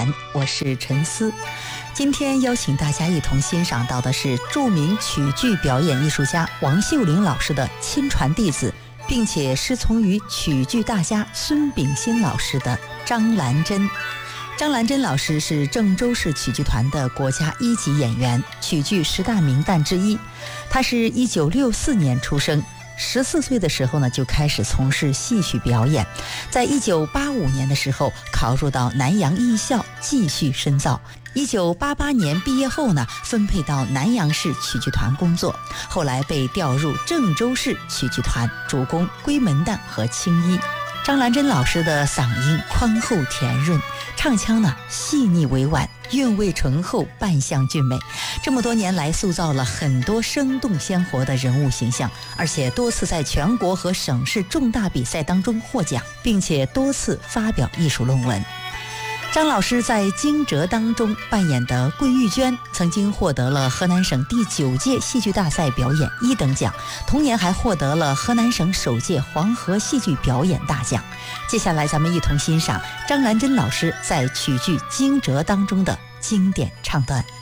言，我是陈思。今天邀请大家一同欣赏到的是著名曲剧表演艺术家王秀玲老师的亲传弟子，并且师从于曲剧大家孙秉新老师的张兰珍。张兰珍老师是郑州市曲剧团的国家1级演员，曲剧10大名旦之一。他是1964年出生，14岁的时候呢就开始从事戏曲表演，在1985年的时候考入到南洋艺校继续深造。1988年毕业后呢，分配到南阳市曲剧团工作，后来被调入郑州市曲剧团，主攻闺门旦和青衣。张兰珍老师的嗓音宽厚甜润，唱腔呢细腻委婉，韵味醇厚，扮相俊美。这么多年来塑造了很多生动鲜活的人物形象，而且多次在全国和省市重大比赛当中获奖，并且多次发表艺术论文。张老师在《惊蛰》当中扮演的桂玉娟，曾经获得了河南省第9届戏剧大赛表演1等奖，同年还获得了河南省首届黄河戏剧表演大奖。接下来咱们一同欣赏张兰珍老师在曲剧《惊蛰》当中的经典唱段。